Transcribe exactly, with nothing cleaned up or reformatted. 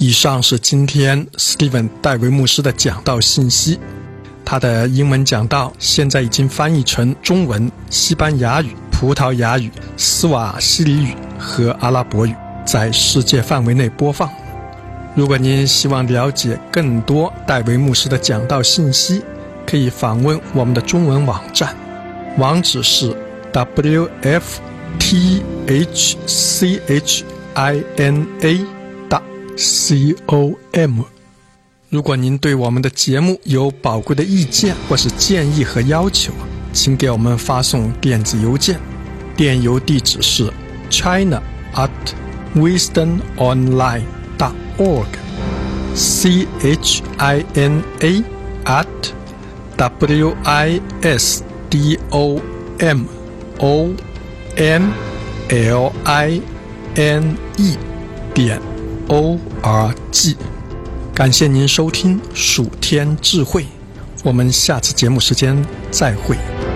以上是今天 Steven 戴维牧师的讲道信息。他的英文讲道现在已经翻译成中文、西班牙语、葡萄牙语、斯瓦希里语和阿拉伯语，在世界范围内播放。如果您希望了解更多戴维牧师的讲道信息，可以访问我们的中文网站，网址是 w f t h c h i n a 点 com。如果您对我们的节目有宝贵的意见或是建议和要求，请给我们发送电子邮件，电邮地址是 china at wisdom online dot org c h i n a at w i s d o m o n l i n e 点 o r g。感谢您收听属天智慧，我们下次节目时间再会。